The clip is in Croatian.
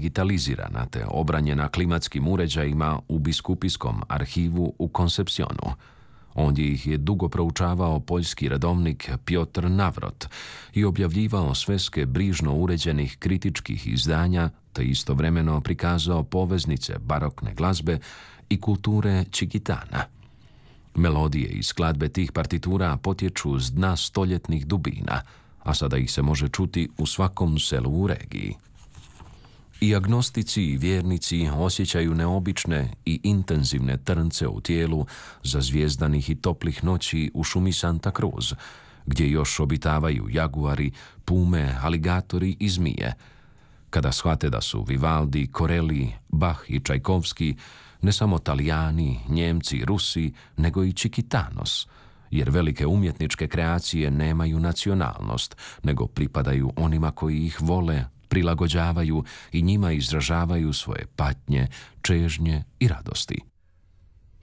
digitalizirana te obranjena klimatskim uređajima u biskupijskom arhivu u Koncepcionu. Ondje ih je dugo proučavao poljski redovnik Piotr Navrot i objavljivao sveske brižno uređenih kritičkih izdanja te istovremeno prikazao poveznice barokne glazbe i kulture Čikitana. Melodije i skladbe tih partitura potječu s dna stoljetnih dubina, a sada ih se može čuti u svakom selu u regiji. I agnostici i vjernici osjećaju neobične i intenzivne trnce u tijelu zazvijezdanih i toplih noći u šumi Santa Cruz, gdje još obitavaju jaguari, pume, aligatori i zmije. Kada shvate da su Vivaldi, Corelli, Bach i Čajkovski ne samo Talijani, Njemci i Rusi, nego i Čikitanos, jer velike umjetničke kreacije nemaju nacionalnost, nego pripadaju onima koji ih vole, prilagođavaju i njima izražavaju svoje patnje, čežnje i radosti.